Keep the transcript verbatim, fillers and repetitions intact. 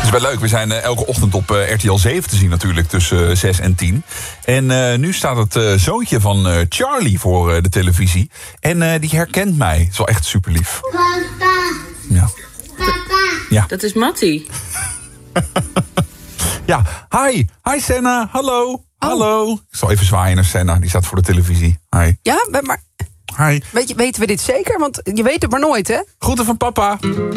is wel leuk. We zijn uh, elke ochtend op uh, R T L zeven te zien natuurlijk tussen uh, zes en tien. En uh, nu staat het uh, zoontje van uh, Charlie voor uh, de televisie. En uh, die herkent mij. Het is wel echt super lief. Papa. Ja. Papa. Ja. Dat is Mattie. Ja, hi. Hi Senna, hallo. Hallo. Ik zal even zwaaien naar Senna, die staat voor de televisie. Hi. Ja, maar Hi. weet je, weten we dit zeker? Want je weet het maar nooit, hè? Groeten van papa.